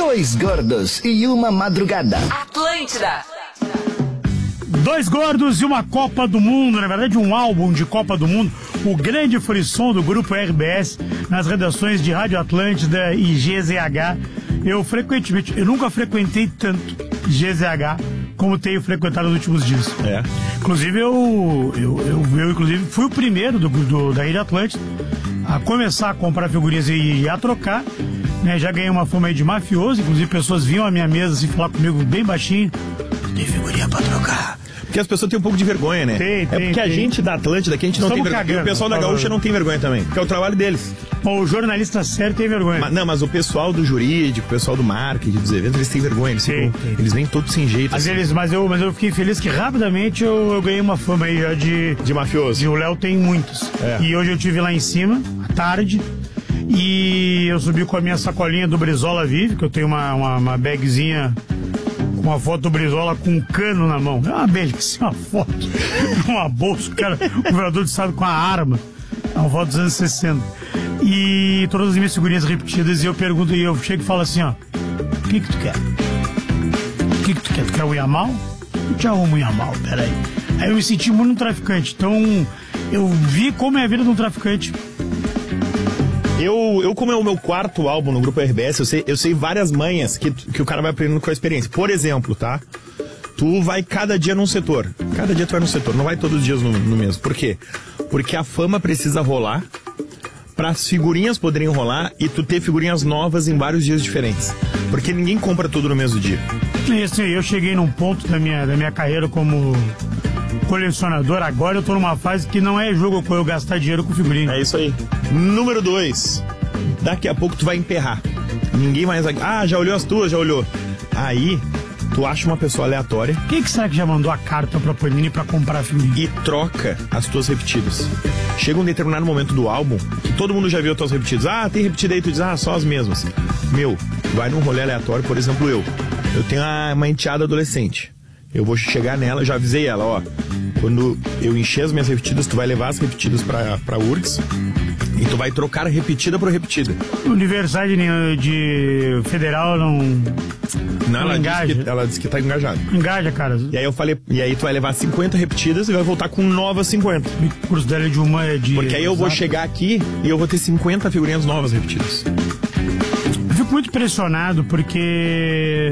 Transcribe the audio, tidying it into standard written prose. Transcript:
Dois gordos e uma madrugada. Atlântida. Dois gordos e uma Copa do Mundo, na verdade um álbum de Copa do Mundo, o grande frisson do grupo RBS, nas redações de Rádio Atlântida e GZH. Eu nunca frequentei tanto GZH como tenho frequentado nos últimos dias. É. Inclusive eu inclusive fui o primeiro da Rede Atlântida a começar a comprar figurinhas e a trocar, né? Já ganhei uma fama aí de mafioso, inclusive pessoas vinham à minha mesa assim falar comigo bem baixinho: tem figurinha pra trocar? Porque as pessoas têm um pouco de vergonha, né? Porque a gente da Atlântida, que a gente não tem vergonha. Cagando, e o pessoal da Gaúcha não tem vergonha também, porque é o trabalho deles. Bom, o jornalista sério tem vergonha. Mas o pessoal do jurídico, o pessoal do marketing, dos eventos, eles têm vergonha. Eles vêm todos sem jeito. Mas eu fiquei feliz que rapidamente eu ganhei uma fama aí já de mafioso. O Léo tem muitos. É. E hoje eu estive lá em cima, à tarde, e eu subi com a minha sacolinha do Brizola Vive, que eu tenho uma bagzinha com uma foto do Brizola com um cano na mão. É uma beleza, uma foto. Uma bolsa, o governador do estado com a arma. É uma foto dos anos 60. E todas as minhas figurinhas repetidas, e eu pergunto, e eu chego e falo assim, ó: o que tu quer? O que tu quer? Tu quer o Yamal? Eu te arrumo o Yamal, peraí. Aí eu me senti muito um traficante. Então, eu vi como é a vida de um traficante. Eu como é o meu quarto álbum no grupo RBS, eu sei várias manhas que o cara vai aprendendo com a experiência. Por exemplo, tá? Tu vai cada dia num setor. Cada dia tu vai num setor, não vai todos os dias no mesmo. Por quê? Porque a fama precisa rolar para as figurinhas poderem rolar e tu ter figurinhas novas em vários dias diferentes. Porque ninguém compra tudo no mesmo dia. Isso aí, eu cheguei num ponto da minha carreira como colecionador. Agora eu tô numa fase que não é jogo eu gastar dinheiro com figurinha. É isso aí. Número 2. Daqui a pouco tu vai emperrar. Ninguém mais... Ah, já olhou as tuas? Já olhou. Aí, tu acha uma pessoa aleatória. Quem que será que já mandou a carta pra Panini pra comprar a figurinha? E troca as tuas repetidas. Chega um determinado momento do álbum que todo mundo já viu as tuas repetidas. Ah, tem repetida aí, tu diz, só as mesmas. Vai num rolê aleatório, por exemplo, eu tenho uma enteada adolescente. Eu vou chegar nela, já avisei ela, ó, quando eu encher as minhas repetidas, tu vai levar as repetidas pra URGS e tu vai trocar repetida por repetida. Universidade de federal não engaja. Ela disse que tá engajada. Engaja, cara. E aí eu falei, e aí tu vai levar 50 repetidas e vai voltar com novas 50. O curso dela é de uma Porque aí eu vou chegar aqui e eu vou ter 50 figurinhas novas repetidas. Eu fico muito impressionado porque